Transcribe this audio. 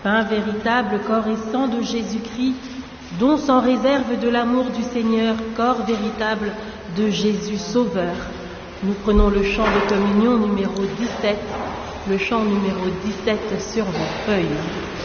pain véritable, corps et sang de Jésus-Christ, don sans réserve de l'amour du Seigneur, corps véritable de Jésus Sauveur. Nous prenons le chant de communion numéro 17, le chant numéro 17 sur vos feuilles.